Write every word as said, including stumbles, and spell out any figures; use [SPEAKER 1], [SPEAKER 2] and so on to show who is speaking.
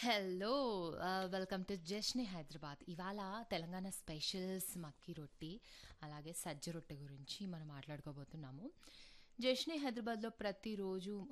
[SPEAKER 1] Hello! ఆహ్, welcome to జష్నే Hyderabad. ఇవాళ Telangana specials మక్కీ రొట్టి, అలాగే సజ్జ రొట్టె గురించి మనం మాట్లాడుకోబోతున్నాము. జష్నే హైదరాబాద్‌లో ప్రతిరోజు